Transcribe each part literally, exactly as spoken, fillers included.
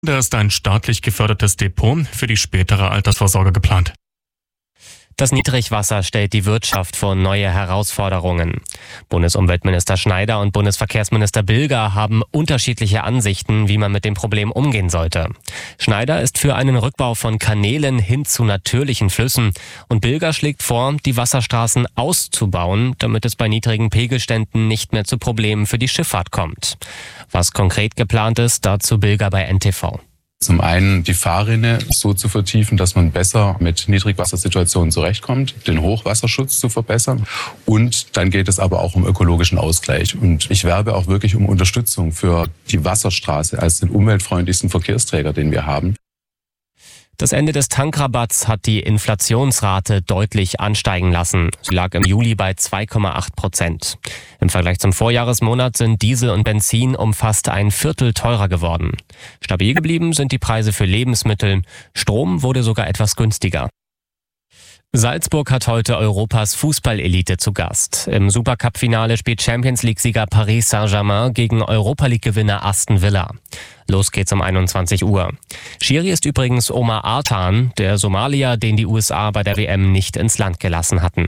Da ist ein staatlich gefördertes Depot für die spätere Altersvorsorge geplant. Das Niedrigwasser stellt die Wirtschaft vor neue Herausforderungen. Bundesumweltminister Schneider und Bundesverkehrsminister Bilger haben unterschiedliche Ansichten, wie man mit dem Problem umgehen sollte. Schneider ist für einen Rückbau von Kanälen hin zu natürlichen Flüssen und Bilger schlägt vor, die Wasserstraßen auszubauen, damit es bei niedrigen Pegelständen nicht mehr zu Problemen für die Schifffahrt kommt. Was konkret geplant ist, dazu Bilger bei N T V. Zum einen die Fahrrinne so zu vertiefen, dass man besser mit Niedrigwassersituationen zurechtkommt, den Hochwasserschutz zu verbessern. Und dann geht es aber auch um ökologischen Ausgleich. Und ich werbe auch wirklich um Unterstützung für die Wasserstraße als den umweltfreundlichsten Verkehrsträger, den wir haben. Das Ende des Tankrabatts hat die Inflationsrate deutlich ansteigen lassen. Sie lag im Juli bei zwei Komma acht Prozent. Im Vergleich zum Vorjahresmonat sind Diesel und Benzin um fast ein Viertel teurer geworden. Stabil geblieben sind die Preise für Lebensmittel. Strom wurde sogar etwas günstiger. Salzburg hat heute Europas Fußballelite zu Gast. Im Supercup-Finale spielt Champions-League-Sieger Paris Saint-Germain gegen Europa-League-Gewinner Aston Villa. Los geht's um einundzwanzig Uhr. Schiri ist übrigens Omar Artan, der Somalier, den die U S A bei der W M nicht ins Land gelassen hatten.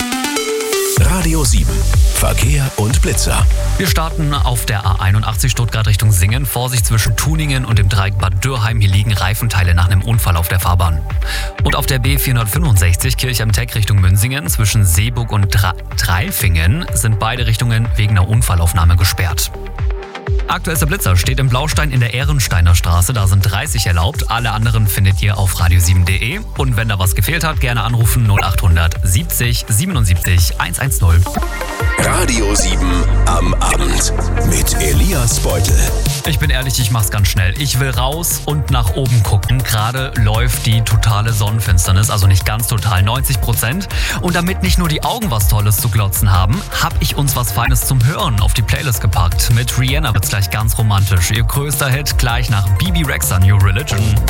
Radio sieben. Verkehr und Blitzer. Wir starten auf der A einundachtzig Stuttgart Richtung Singen. Vorsicht zwischen Tuningen und dem Dreieck Bad Dürrheim. Hier liegen Reifenteile nach einem Unfall auf der Fahrbahn. Und auf der B vierhundertfünfundsechzig Kirch am Teck Richtung Münsingen zwischen Seeburg und Dra- Dreifingen sind beide Richtungen wegen einer Unfallaufnahme gesperrt. Aktuellster Blitzer steht im Blaustein in der Ehrensteiner Straße. Da sind dreißig erlaubt. Alle anderen findet ihr auf radio sieben punkt de. Und wenn da was gefehlt hat, gerne anrufen null acht siebzig siebenundsiebzig hundertzehn. Radio sieben am Abend mit Elias Beutel. Ich bin ehrlich, ich mach's ganz schnell. Ich will raus und nach oben gucken. Gerade läuft die totale Sonnenfinsternis, also nicht ganz total, neunzig Prozent. Und damit nicht nur die Augen was Tolles zu glotzen haben, hab ich uns was Feines zum Hören auf die Playlist gepackt. Mit Rihanna wird's gleich ganz romantisch. Ihr größter Hit gleich nach Bibi Rexha, New Religion.